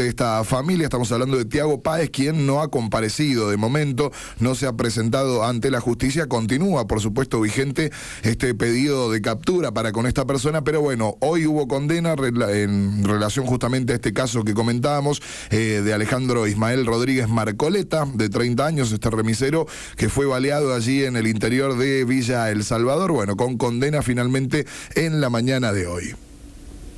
esta familia. Estamos hablando de Tiago Páez, quien no ha comparecido de momento, no se ha presentado ante la justicia. Continúa, por supuesto, vigente este pedido de captura para con esta persona, pero bueno, hoy hubo condena en relación justamente a este caso que comentábamos, de Alejandro Ismael Rodríguez Marcoleta, de 30 años, este remisero que fue baleado allí en el interior de Villa El Salvador, bueno, con condena finalmente en la mañana de hoy.